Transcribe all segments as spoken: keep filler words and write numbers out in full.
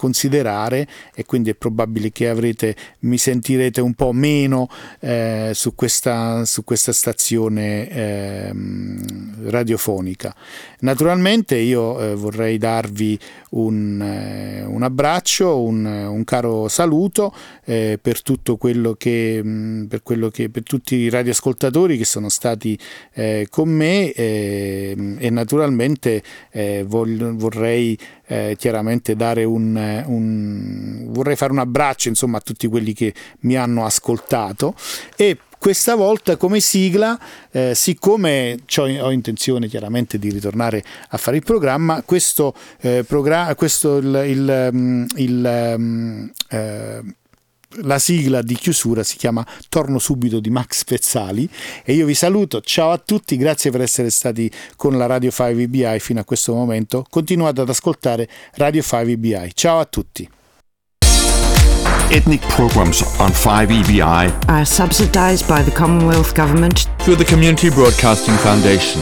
considerare, e quindi è probabile che avrete mi sentirete un po' meno eh, su questa su questa stazione eh, radiofonica. Naturalmente io eh, vorrei darvi un, eh, un abbraccio, un, un caro saluto eh, per tutto quello che mh, per quello che per tutti i radioascoltatori che sono stati eh, con me eh, e naturalmente eh, voglio, vorrei eh, chiaramente dare un, un vorrei fare un abbraccio insomma a tutti quelli che mi hanno ascoltato, e questa volta come sigla, eh, siccome ho intenzione chiaramente di ritornare a fare il programma, questo eh, programma, questo il, il, il um, eh, la sigla di chiusura si chiama Torno subito di Max Pezzali, e io vi saluto, ciao a tutti, grazie per essere stati con la Radio cinque E B I fino a questo momento, continuate ad ascoltare Radio cinque E B I, ciao a tutti. Ethnic programs on five E B I are subsidised by the Commonwealth Government through the Community Broadcasting Foundation.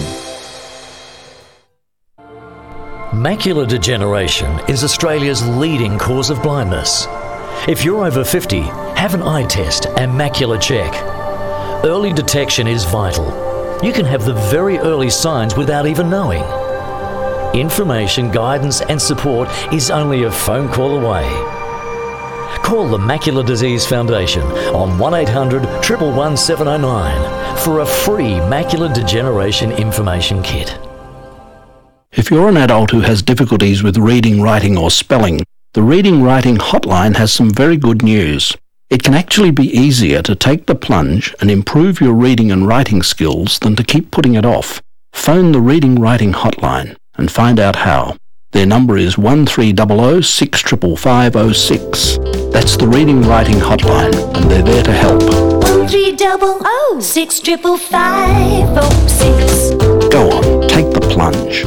Macular degeneration is Australia's leading cause of blindness. If you're over fifty, have an eye test and macular check. Early detection is vital. You can have the very early signs without even knowing. Information, guidance and support is only a phone call away. Call the Macular Disease Foundation on one eight hundred, one one one, seven oh nine for a free macular degeneration information kit. If you're an adult who has difficulties with reading, writing or spelling, the Reading Writing Hotline has some very good news. It can actually be easier to take the plunge and improve your reading and writing skills than to keep putting it off. Phone the Reading Writing Hotline and find out how. Their number is one three zero zero, six five five zero six. That's the Reading Writing Hotline, and they're there to help. one three zero zero, six five five zero six. Go on, take the plunge.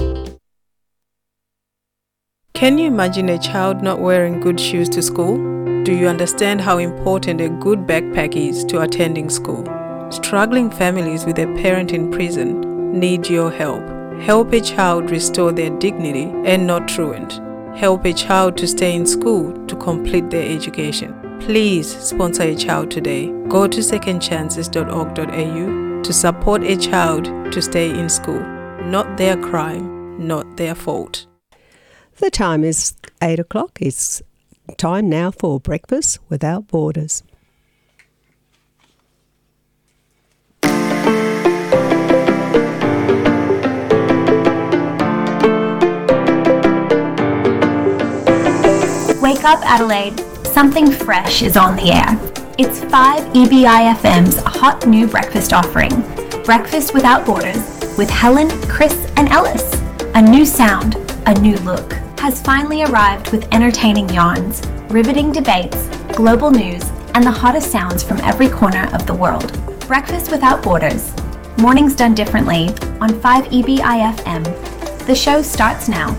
Can you imagine a child not wearing good shoes to school? Do you understand how important a good backpack is to attending school? Struggling families with a parent in prison need your help. Help a child restore their dignity and not truant. Help a child to stay in school to complete their education. Please sponsor a child today. Go to second chances dot org dot a u to support a child to stay in school. Not their crime, not their fault. The time is eight o'clock. It's time now for Breakfast Without Borders. Wake up, Adelaide. Something fresh is on the air. It's five E B I F M's hot new breakfast offering. Breakfast Without Borders with Helen, Chris and Ellis. A new sound, a new look, has finally arrived with entertaining yarns, riveting debates, global news, and the hottest sounds from every corner of the world. Breakfast Without Borders. Mornings done differently on five E B I F M. The show starts now.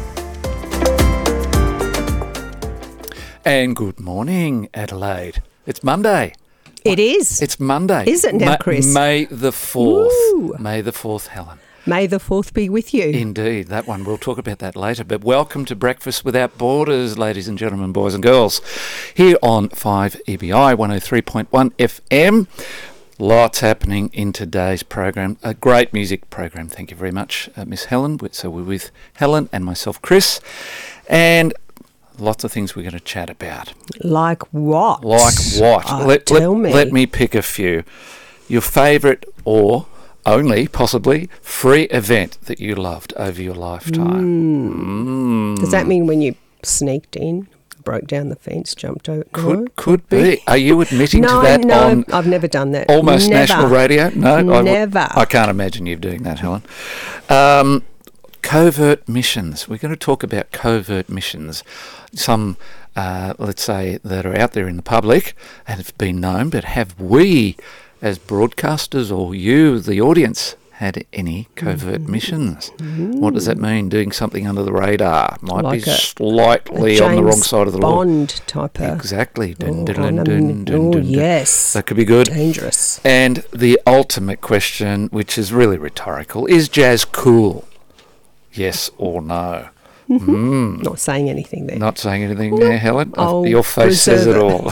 And good morning, Adelaide. It's Monday. It is. It's Monday. Is it now, Ma- Chris? May the fourth. Woo. May the fourth, Helen. May the fourth be with you. Indeed, that one. We'll talk about that later. But welcome to Breakfast Without Borders, ladies and gentlemen, boys and girls, here on five E B I one oh three point one F M. Lots happening in today's program. A great music program. Thank you very much, uh, Miss Helen. So we're with Helen and myself, Chris, and lots of things we're going to chat about. Like what? Like what? Oh, let, tell let, me. Let me pick a few. Your favourite or only, possibly, free event that you loved over your lifetime. Mm. Mm. Does that mean when you sneaked in, broke down the fence, jumped over? Could no? could be. Are you admitting no, to that no, on I've never done that. Almost never. National Radio? No, never. I, I can't imagine you doing that, Helen. Um, covert missions. We're going to talk about covert missions. Some, uh, let's say, that are out there in the public and have been known, but have we, as broadcasters, or you, the audience, had any covert mm. missions? Mm. What does that mean? Doing something under the radar might like be a, slightly a on the wrong side of the law. Bond type of exactly. Dun, oh, dun, dun, dun, dun, oh, dun, yes. That could be good. Dangerous. And the ultimate question, which is really rhetorical, is jazz cool? Yes or no? Mm. Not saying anything there. Not saying anything there, Helen. I'll Your face says it all.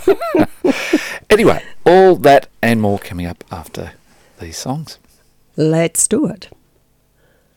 Anyway, all that and more coming up after these songs. Let's do it.